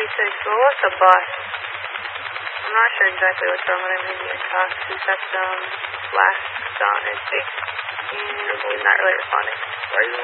336. Well, what's a bus? I'm not sure exactly what's wrong with him. Maybe a cock. He's got some flasks on his face. And he's not really responding.